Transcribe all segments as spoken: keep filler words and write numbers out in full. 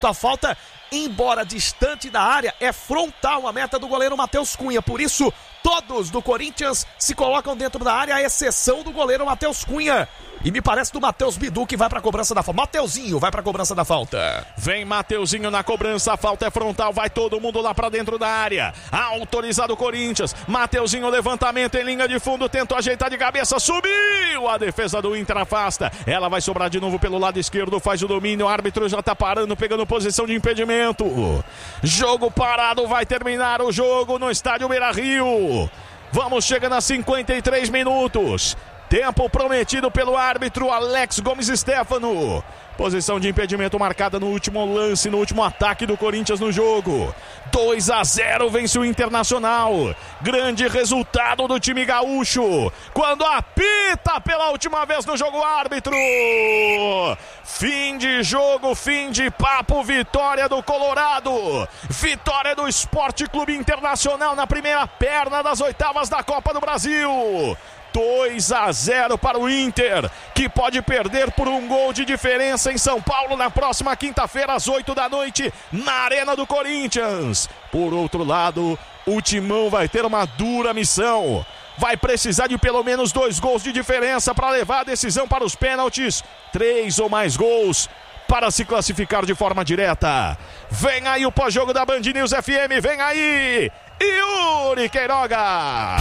A falta, embora distante da área, é frontal à meta do goleiro Matheus Cunha. Por isso, todos do Corinthians se colocam dentro da área, à exceção do goleiro Matheus Cunha. E me parece do Matheus Bidu que vai pra cobrança da falta. Mateuzinho vai pra cobrança da falta. Vem Mateuzinho na cobrança, a falta é frontal, vai todo mundo lá pra dentro da área. Autorizado o Corinthians. Mateuzinho, levantamento em linha de fundo, tentou ajeitar de cabeça, subiu. A defesa do Inter afasta. Ela vai sobrar de novo pelo lado esquerdo, faz o domínio. O árbitro já tá parando, pegando posição de impedimento. Jogo parado, vai terminar o jogo no estádio Beira-Rio. Vamos chegando a cinquenta e três minutos. Tempo prometido pelo árbitro Alex Gomes Stefano. Posição de impedimento marcada no último lance, no último ataque do Corinthians no jogo. dois a zero vence o Internacional. Grande resultado do time gaúcho. Quando apita pela última vez no jogo árbitro. Fim de jogo, fim de papo. Vitória do Colorado. Vitória do Esporte Clube Internacional na primeira perna das oitavas da Copa do Brasil. dois a zero para o Inter, que pode perder por um gol de diferença em São Paulo na próxima quinta-feira às oito da noite na Arena do Corinthians. Por outro lado, o Timão vai ter uma dura missão. Vai precisar de pelo menos dois gols de diferença para levar a decisão para os pênaltis. Três ou mais gols para se classificar de forma direta. Vem aí o pós-jogo da Band News F M, vem aí Yuri Queiroga.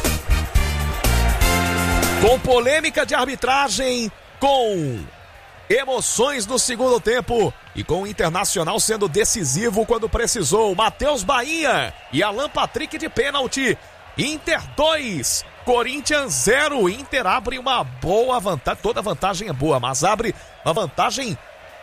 Com polêmica de arbitragem, com emoções no segundo tempo e com o Internacional sendo decisivo quando precisou. Matheus Bahia e Alan Patrick de pênalti. Inter dois, Corinthians zero. Inter abre uma boa vantagem, toda vantagem é boa, mas abre uma vantagem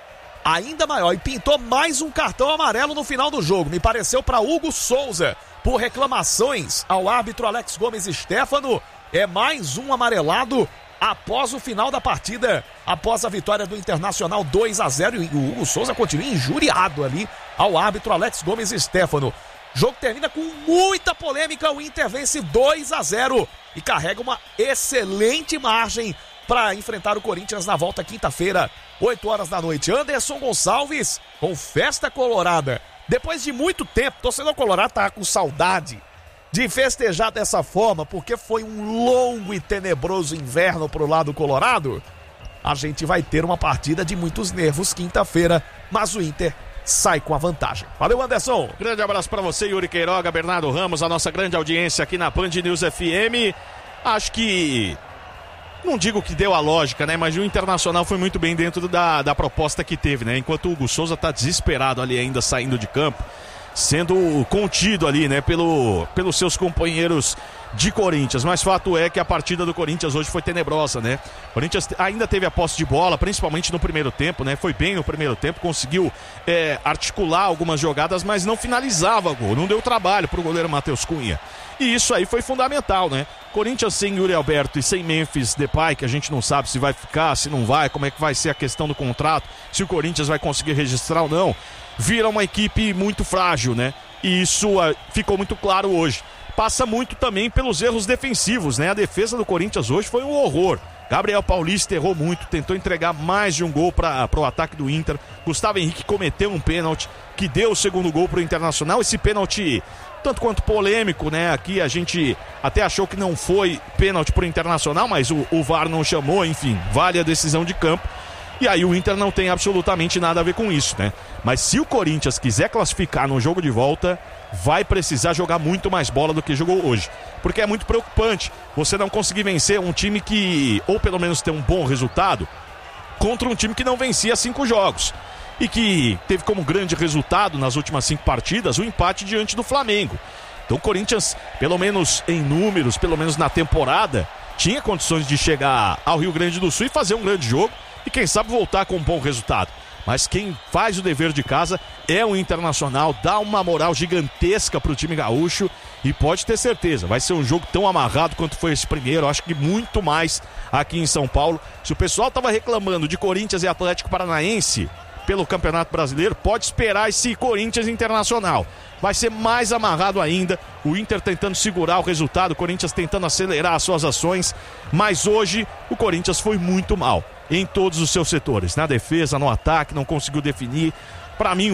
ainda maior e pintou mais um cartão amarelo no final do jogo. Me pareceu para Hugo Souza por reclamações ao árbitro Alex Gomes Stefano. É mais um amarelado após o final da partida, após a vitória do Internacional dois a zero. E o Hugo Souza continua injuriado ali ao árbitro Alex Gomes Stefano. O jogo termina com muita polêmica, o Inter vence dois a zero e carrega uma excelente margem para enfrentar o Corinthians na volta quinta-feira, oito horas da noite. Anderson Gonçalves com festa colorada. Depois de muito tempo, o torcedor colorado tá com saudade de festejar dessa forma, porque foi um longo e tenebroso inverno pro lado colorado. A gente vai ter uma partida de muitos nervos quinta-feira, mas o Inter sai com a vantagem. Valeu, Anderson. Grande abraço para você, Yuri Queiroga, Bernardo Ramos, a nossa grande audiência aqui na Band News F M. Acho que, não digo que deu a lógica, né, mas o Internacional foi muito bem dentro da, da proposta que teve, né, enquanto o Hugo Souza tá desesperado ali ainda saindo de campo, sendo contido ali, né, pelo, pelos seus companheiros de Corinthians. Mas fato é que a partida do Corinthians hoje foi tenebrosa, né? O Corinthians ainda teve a posse de bola, principalmente no primeiro tempo, né? Foi bem no primeiro tempo, conseguiu é, articular algumas jogadas, mas não finalizava o gol, não deu trabalho pro goleiro Matheus Cunha. E isso aí foi fundamental, né? Corinthians sem Yuri Alberto e sem Memphis Depay, que a gente não sabe se vai ficar, se não vai, como é que vai ser a questão do contrato, se o Corinthians vai conseguir registrar ou não, vira uma equipe muito frágil, né? E isso uh, ficou muito claro hoje. Passa muito também pelos erros defensivos, né? A defesa do Corinthians hoje foi um horror. Gabriel Paulista errou muito, tentou entregar mais de um gol para o ataque do Inter. Gustavo Henrique cometeu um pênalti que deu o segundo gol para o Internacional. Esse pênalti, tanto quanto polêmico, né? Aqui a gente até achou que não foi pênalti para o Internacional, mas o, o V A R não chamou, enfim, vale a decisão de campo. E aí o Inter não tem absolutamente nada a ver com isso, né? Mas se o Corinthians quiser classificar no jogo de volta, vai precisar jogar muito mais bola do que jogou hoje. Porque é muito preocupante você não conseguir vencer um time que, ou pelo menos ter um bom resultado, contra um time que não vencia cinco jogos. E que teve como grande resultado nas últimas cinco partidas o empate diante do Flamengo. Então o Corinthians, pelo menos em números, pelo menos na temporada, tinha condições de chegar ao Rio Grande do Sul e fazer um grande jogo e quem sabe voltar com um bom resultado. Mas quem faz o dever de casa é o Internacional, dá uma moral gigantesca pro time gaúcho e pode ter certeza, vai ser um jogo tão amarrado quanto foi esse primeiro, acho que muito mais aqui em São Paulo. Se o pessoal tava reclamando de Corinthians e Atlético Paranaense pelo Campeonato Brasileiro, pode esperar esse Corinthians Internacional. Vai ser mais amarrado ainda, o Inter tentando segurar o resultado, o Corinthians tentando acelerar as suas ações, mas hoje o Corinthians foi muito mal em todos os seus setores, na defesa, no ataque, não conseguiu definir. Para mim,